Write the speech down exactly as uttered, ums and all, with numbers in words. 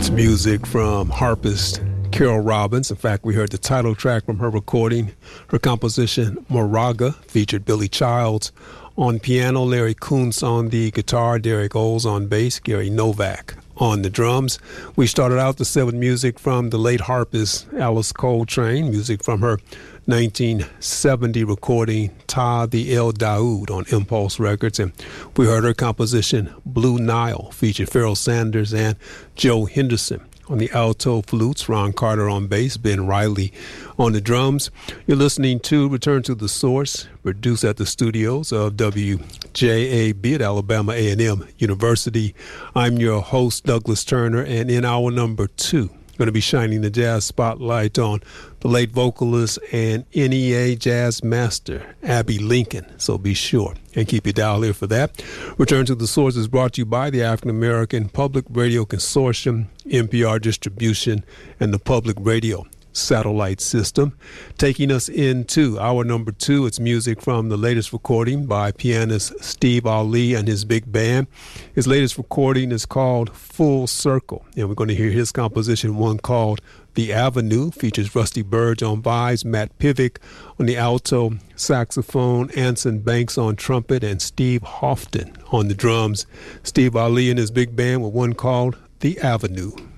Music from harpist Carol Robbins. In fact, we heard the title track from her recording. Her composition, Moraga, featured Billy Childs on piano, Larry Kuntz on the guitar, Derek Oles on bass, Gary Novak on the drums. We started out the set with music from the late harpist Alice Coltrane, music from her nineteen seventy recording Ta the El Daoud on Impulse Records, and we heard her composition Blue Nile, featured Pharoah Sanders and Joe Henderson on the alto flutes, Ron Carter on bass, Ben Riley on the drums. You're listening to Return to the Source, produced at the studios of W J A B at Alabama A and M University. I'm your host, Douglas Turner, and in hour number two, going to be shining the jazz spotlight on the late vocalist and N E A jazz master, Abbey Lincoln. So be sure and keep your dial here for that. Return to the Source is brought to you by the African American Public Radio Consortium, N P R Distribution, and the Public Radio Satellite System. Taking us into hour number two, it's music from the latest recording by pianist Steve Ali and his big band. His latest recording is called Full Circle, and we're going to hear his composition, one called The Avenue, features Rusty Burge on vibes, Matt Pivick on the alto saxophone, Anson Banks on trumpet, and Steve Houghton on the drums. Steve Ali and his big band with one called The Avenue.